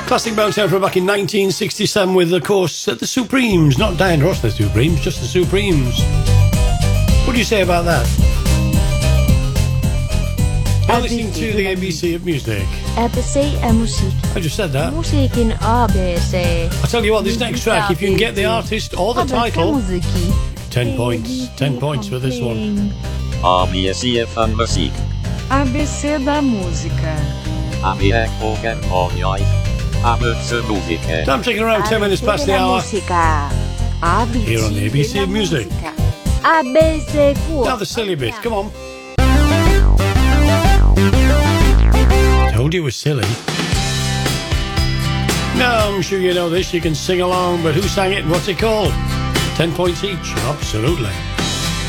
Classic bounce out from back in 1967 with, of course, the Supremes. Not Diana Ross, the Supremes, just the Supremes. What do you say about that? You're listening to the ABC of music. ABC er musik. I just said that. Musiken ABC. I tell you what, this next track, if you can get the artist or the title, 10 points. 10 points for this one. ABC of musik. ABC da música. Time taking around 10 minutes past the hour. Here on the ABC of music. ABC. Now the silly bit, come on. Told you it was silly. Now, I'm sure you know this, you can sing along, but who sang it and what's it called? 10 points each, absolutely.